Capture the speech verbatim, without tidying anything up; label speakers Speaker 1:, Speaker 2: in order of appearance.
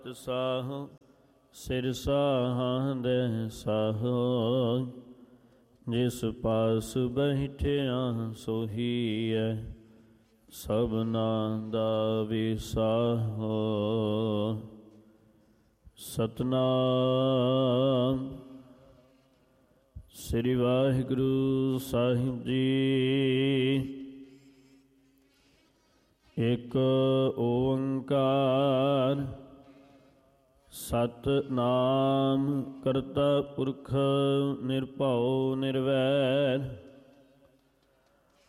Speaker 1: ਸਾਹੁ ਸਿਰ ਸਾਹੰਦੇ ਸਾਹੁ, ਜਿਸ ਪਾਸ ਬੈਠਿਆ ਸੋਹੀਐ ਸਭਨਾ ਦਾ ਵਿਸਾਹੋ। ਸਤਨਾਮ ਸ੍ਰੀ ਵਾਹਿਗੁਰੂ ਸਾਹਿਬ ਜੀ। ਇਕ ਓੰਕਾਰ ਸਤਿਨਾਮ ਕਰਤਾ ਪੁਰਖ ਨਿਰਭਉ ਨਿਰਵੈਰ,